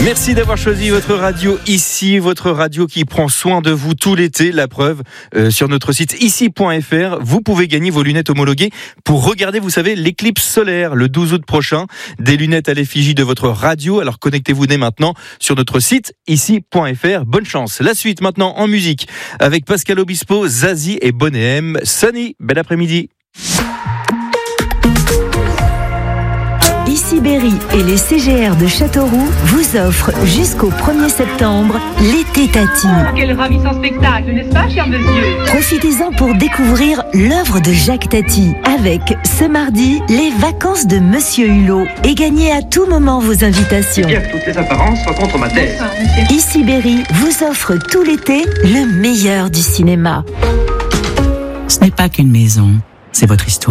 Merci d'avoir choisi votre radio ici, votre radio qui prend soin de vous tout l'été. La preuve, sur notre site ici.fr, vous pouvez gagner vos lunettes homologuées pour regarder, vous savez, l'éclipse solaire le 12 août prochain. Des lunettes à l'effigie de votre radio. Alors connectez-vous dès maintenant sur notre site ici.fr. Bonne chance. La suite maintenant en musique avec Pascal Obispo, Zazie et Bonnet M. Sunny, bel après-midi. Ici Berry et les CGR de Châteauroux vous offrent jusqu'au 1er septembre l'été Tati. Quel ravissant spectacle, n'est-ce pas, cher monsieur ? Profitez-en pour découvrir l'œuvre de Jacques Tati avec, ce mardi, les vacances de Monsieur Hulot et gagnez à tout moment vos invitations. Bien que toutes les apparences soient contre ma thèse. Ici Berry vous offre tout l'été le meilleur du cinéma. Ce n'est pas qu'une maison, c'est votre histoire.